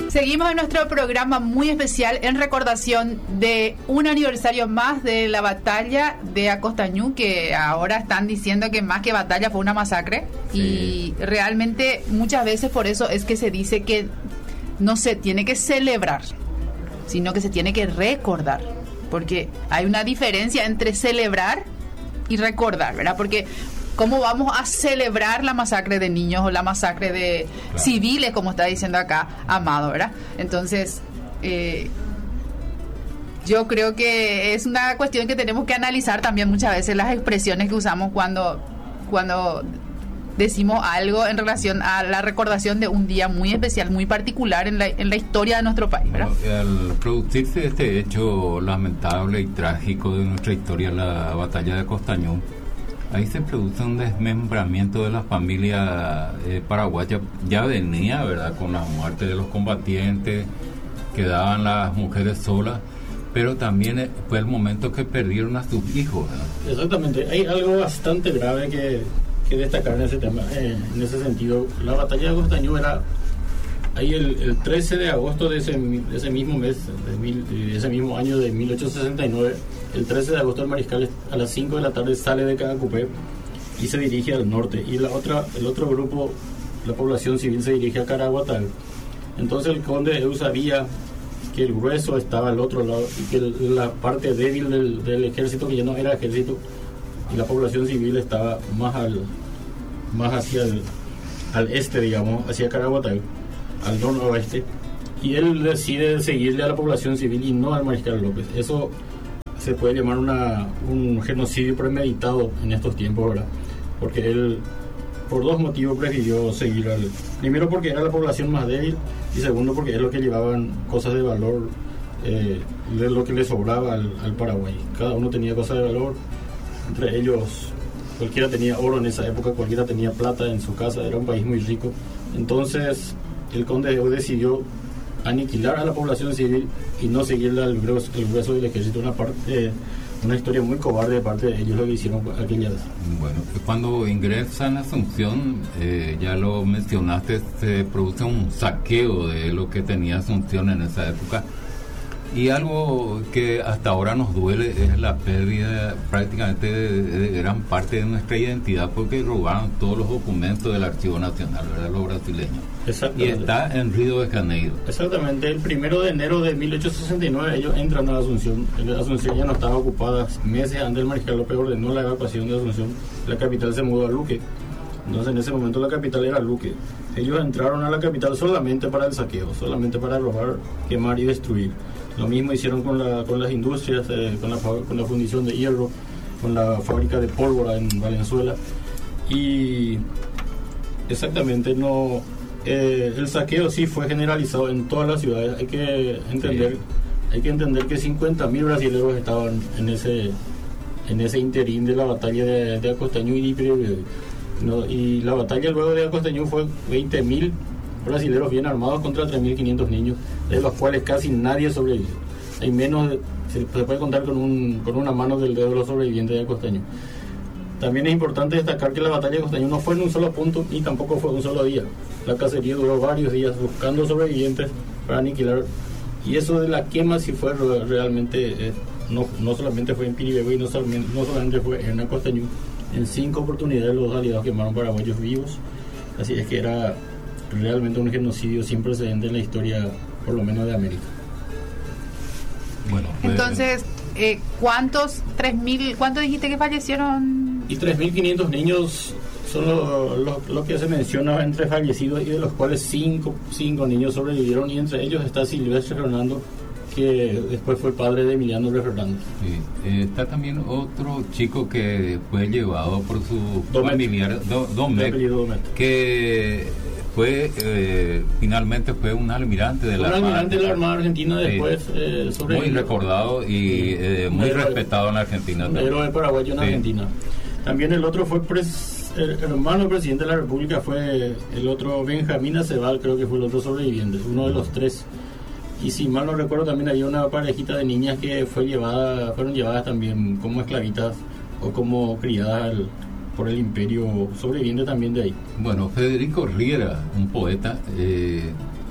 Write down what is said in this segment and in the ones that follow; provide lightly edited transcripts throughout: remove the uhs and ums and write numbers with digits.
Seguimos en nuestro programa muy especial en recordación de un aniversario más de la batalla de Acostañú, que ahora están diciendo que más que batalla fue una masacre. Sí. Y realmente muchas veces por eso es que se dice que no se tiene que celebrar, sino que se tiene que recordar, porque hay una diferencia entre celebrar y recordar, ¿verdad? Porque ¿cómo vamos a celebrar la masacre de niños o la masacre de civiles, como está diciendo acá Amado, ¿verdad? Entonces, yo creo que es una cuestión que tenemos que analizar también muchas veces las expresiones que usamos cuando decimos algo en relación a la recordación de un día muy especial, muy particular en la historia de nuestro país, ¿verdad? Al producirse este hecho lamentable y trágico de nuestra historia, la batalla de Acostañú, ahí se produce un desmembramiento de la familia paraguaya. Ya venía, ¿verdad?, con la muerte de los combatientes, quedaban las mujeres solas, pero también fue el momento que perdieron a sus hijos, ¿verdad? Exactamente, hay algo bastante grave que destacar en ese tema, en ese sentido. La batalla de Acostañú era ahí el 13 de agosto de ese mismo mes, de ese mismo año de 1869. El 13 de agosto el mariscal a las 5 de la tarde sale de Cacupé y se dirige al norte, y el otro grupo, la población civil, se dirige a Caraguatán. Entonces el conde Edu sabía que el grueso estaba al otro lado y que la parte débil del ejército, que ya no era ejército, y la población civil estaba más hacia al este, digamos, hacia Caraguatán, al noroeste, y él decide seguirle a la población civil y no al mariscal López. Eso se puede llamar un genocidio premeditado en estos tiempos, ¿verdad? Porque él, por dos motivos, prefirió seguir primero porque era la población más débil, y segundo porque es lo que llevaban cosas de valor, de lo que le sobraba al Paraguay. Cada uno tenía cosas de valor, entre ellos cualquiera tenía oro en esa época, cualquiera tenía plata en su casa, era un país muy rico. Entonces el conde decidió aniquilar a la población civil y no seguirle al grueso del ejército. Una historia muy cobarde de parte de ellos lo que hicieron aquella vez. Bueno, cuando ingresan a Asunción, ya lo mencionaste, se produce un saqueo de lo que tenía Asunción en esa época, y algo que hasta ahora nos duele es la pérdida prácticamente de gran parte de nuestra identidad, porque robaron todos los documentos del Archivo Nacional, ¿verdad?, los brasileños. Exactamente. Y está en Río de Janeiro. Exactamente, el 1 de enero de 1869 ellos entran a Asunción. Asunción ya no estaba ocupada. Meses antes el mariscal López ordenó la evacuación de Asunción. La capital se mudó a Luque. Entonces en ese momento la capital era Luque. Ellos entraron a la capital solamente para el saqueo, solamente para robar, quemar y destruir. Lo mismo hicieron con las industrias, con la fundición de hierro, con la fábrica de pólvora en Valenzuela. Y exactamente, el saqueo sí fue generalizado en todas las ciudades. Hay que entender que 50.000 brasileños estaban en ese interín de la batalla de Acostañú y la batalla luego de Acostañú fue 20.000 brasileños bien armados contra 3.500 niños, de los cuales casi nadie sobrevivió. Hay se puede contar con una mano del dedo de los sobrevivientes de Acostañú. También es importante destacar que la batalla de Acostañú no fue en un solo punto y tampoco fue un solo día. La cacería duró varios días buscando sobrevivientes para aniquilar, y eso de la quema sí fue realmente, no solamente fue en Piribegui, no solamente fue en Acostañú. En 5 oportunidades los aliados quemaron paraguayos vivos, así es que era realmente un genocidio sin precedentes en la historia, por lo menos de América. Bueno, entonces, ¿cuántos dijiste que fallecieron? Y 3.500 niños son lo que se menciona entre fallecidos, y de los cuales 5 niños sobrevivieron, y entre ellos está Silvestre Fernando, que después fue padre de Emiliano Fernando. Sí. Está también otro chico que fue llevado por su familiar, Domet, que finalmente fue un almirante de la Armada Argentina, después muy recordado y muy respetado en Argentina. Un héroe paraguayo en Argentina. También el otro fue el hermano del presidente de la República, fue el otro Benjamín Acebal, creo que fue el otro sobreviviente, uno de los 3. Y si mal no recuerdo, también había una parejita de niñas que fueron llevadas también como esclavitas o como criadas por el imperio, sobreviviente también de ahí. Bueno, Federico Riera, un poeta,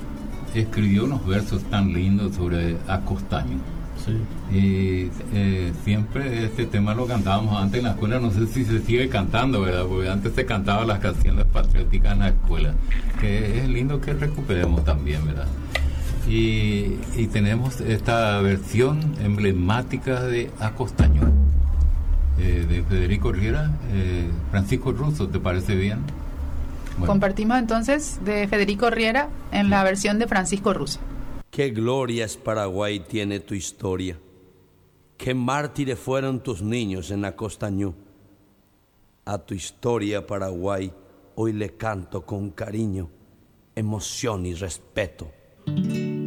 escribió unos versos tan lindos sobre Acostaño. Sí. Y siempre este tema lo cantábamos antes en la escuela, no sé si se sigue cantando, ¿verdad? Porque antes se cantaban las canciones patrióticas en la escuela, que es lindo que recuperemos también, ¿verdad? Y tenemos esta versión emblemática de Acostaño, de Federico Riera. Francisco Russo, ¿te parece bien? Bueno. Compartimos entonces de Federico Riera en la versión de Francisco Russo. Qué glorias Paraguay tiene tu historia. Qué mártires fueron tus niños en Acostañú. A tu historia, Paraguay, hoy le canto con cariño, emoción y respeto.